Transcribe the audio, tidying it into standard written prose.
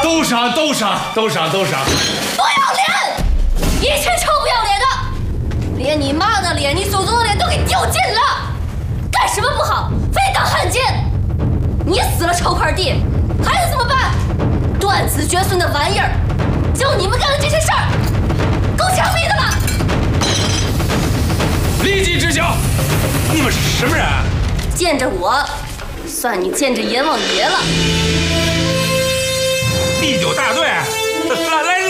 都赏！ 不要脸！一群臭不要脸的，连你妈的脸、你祖宗的脸都给丢尽了，干什么不好，非当汉奸？你死了臭块地，还能怎么办？断子绝孙的玩意儿，就你们干的这些事儿，够枪毙的吗？ 立即执行！你们是什么人？ 见着我，算你见着阎王爷了。 第9大队，来